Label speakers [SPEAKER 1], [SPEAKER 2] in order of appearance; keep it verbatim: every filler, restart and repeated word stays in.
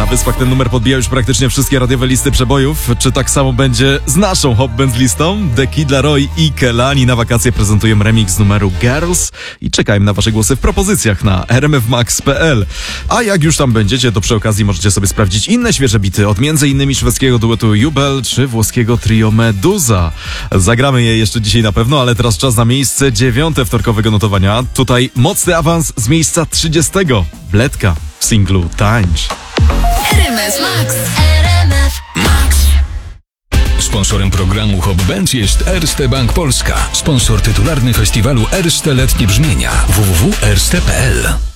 [SPEAKER 1] Wyspach ten numer podbija już praktycznie wszystkie radiowe listy przebojów. Czy tak samo będzie z naszą Hot Benz listą? The Kid Laroi i Kelani na wakacje prezentują remix numeru Girls i czekajmy na wasze głosy w propozycjach na r m f max kropka p l. A jak już tam będziecie, to przy okazji możecie sobie sprawdzić inne świeże bity od między innymi szwedzkiego duetu Jubel czy włoskiego trio Meduza. Zagramy je jeszcze dzisiaj na pewno, ale teraz czas na miejsce dziewiąte wtorkowego notowania. Tutaj mocny awans z miejsca trzydziestego. Bledka w singlu Tańcz.
[SPEAKER 2] R M F Max. R M F Max.
[SPEAKER 3] Sponsorem programu Hot Benz jest Erste Bank Polska. Sponsor tytularny festiwalu Erste Letnie Brzmienia. w w w kropka erste kropka p l.